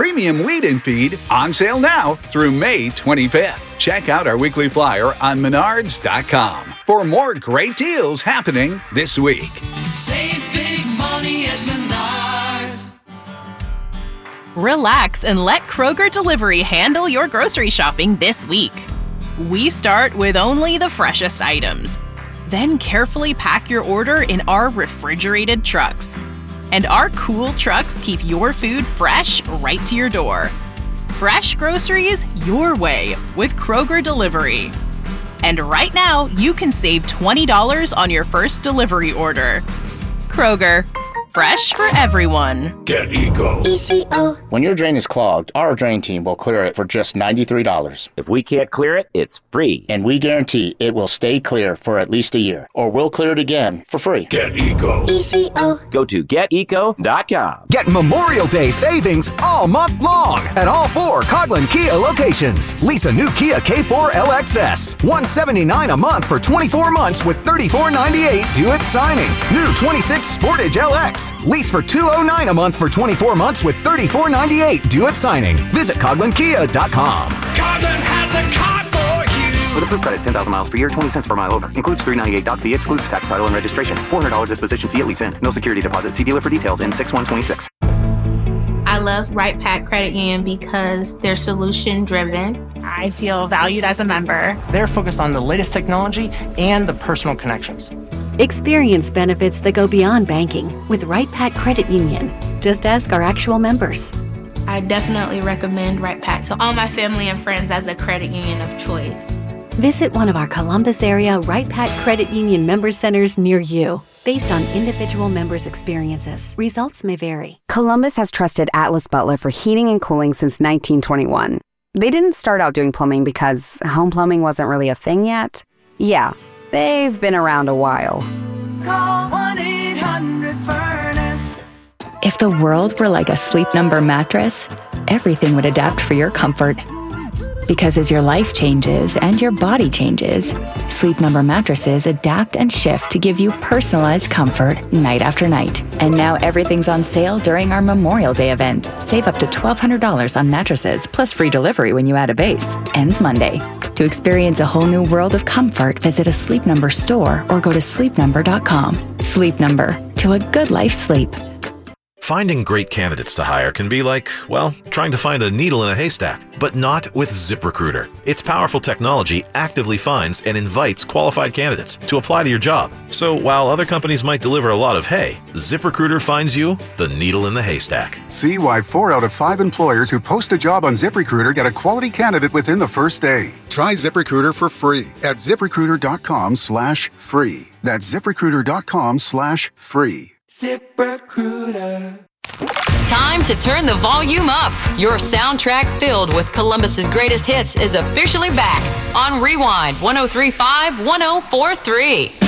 premium lead-in feed on sale now through May 25th. Check out our weekly flyer on menards.com for more great deals happening this week. Save big money at Menards. Relax and let Kroger Delivery handle your grocery shopping this week. We start with only the freshest items. Then carefully pack your order in our refrigerated trucks. And our cool trucks keep your food fresh right to your door. Fresh groceries your way with Kroger Delivery. And right now, you can save $20 on your first delivery order. Kroger, fresh for everyone. Get Eco. ECO. When your drain is clogged, our drain team will clear it for just $93. If we can't clear it, it's free. And we guarantee it will stay clear for at least a year, or we'll clear it again for free. Get Eco. ECO. Go to geteco.com. Get Memorial Day savings all month long at all 4 Coghlan Kia locations. Lease a new Kia K4 LXS. $179 a month for 24 months with $34.98 due at signing. New 26 Sportage LX. Lease for $209 a month for 24 months with $34.98 due at signing. Visit CoglanKia.com. Coghlan has the car for you. With approved credit, 10,000 miles per year, 20 cents per mile over. Includes $398 doc fee, excludes tax, title, and registration. $400 disposition fee at lease in. No security deposit. See dealer for details in 6126. I love Right Pack Credit Union because they're solution driven. I feel valued as a member. They're focused on the latest technology and the personal connections. Experience benefits that go beyond banking with Right Pack Credit Union. Just ask our actual members. I definitely recommend Right Pack to all my family and friends as a credit union of choice. Visit one of our Columbus area Right Pack Credit Union member centers near you. Based on individual members' experiences, results may vary. Columbus has trusted Atlas Butler for heating and cooling since 1921. They didn't start out doing plumbing because home plumbing wasn't really a thing yet. Yeah, they've been around a while. Call 1-800-FURNACE. If the world were like a Sleep Number mattress, everything would adapt for your comfort. Because as your life changes and your body changes, Sleep Number mattresses adapt and shift to give you personalized comfort night after night. And now everything's on sale during our Memorial Day event. Save up to $1,200 on mattresses, plus free delivery when you add a base. Ends Monday. To experience a whole new world of comfort, visit a Sleep Number store or go to sleepnumber.com. Sleep Number. To a good life sleep. Finding great candidates to hire can be like, well, trying to find a needle in a haystack, but not with ZipRecruiter. Its powerful technology actively finds and invites qualified candidates to apply to your job. So while other companies might deliver a lot of hay, ZipRecruiter finds you the needle in the haystack. See why 4 out of 5 employers who post a job on ZipRecruiter get a quality candidate within the first day. Try ZipRecruiter for free at ZipRecruiter.com/free. That's ZipRecruiter.com/free. ZipRecruiter. Time to turn the volume up. Your soundtrack filled with Columbus's greatest hits is officially back on Rewind 103.5 1043.